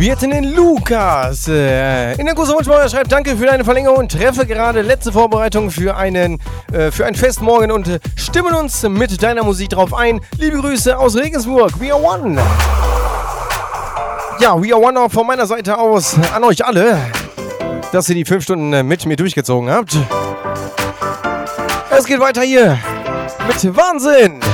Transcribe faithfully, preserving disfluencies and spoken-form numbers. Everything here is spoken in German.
Wir hätten den Lukas. Äh, in der großen Wunschmauer schreibt, danke für deine Verlängerung und treffe gerade letzte Vorbereitung für einen äh, für ein Fest morgen und äh, stimmen uns mit deiner Musik drauf ein. Liebe Grüße aus Regensburg. We are one. Ja, we are one auch von meiner Seite aus an euch alle, dass ihr die fünf Stunden mit mir durchgezogen habt. Es geht weiter hier mit Wahnsinn.